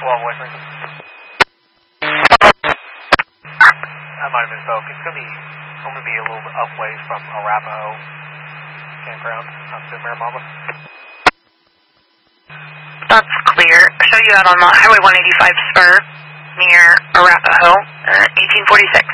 Boyfriend. I might have misspoke. It's going to be a little bit up ways from Arapahoe campground on the Miramar. That's clear. Show you out on the Highway 185 spur near Arapahoe, 1846.